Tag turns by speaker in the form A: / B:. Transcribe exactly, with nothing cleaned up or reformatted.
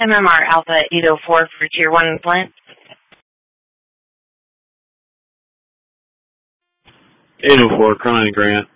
A: M M R Alpha eight oh four for Tier one Flint.
B: eight oh four, Cronin Grant.